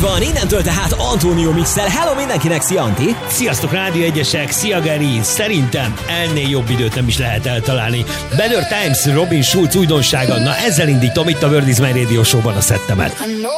van, innentől tehát Antonio Mixel. Hello mindenkinek, szia Anti! Sziasztok Rádió Egyesek, szia Geri! Szerintem ennél jobb időt nem is lehet eltalálni. Better Times, Robin Schulz újdonsága, na ezzel indítom itt a World is My Radio Show-ban a szettemet.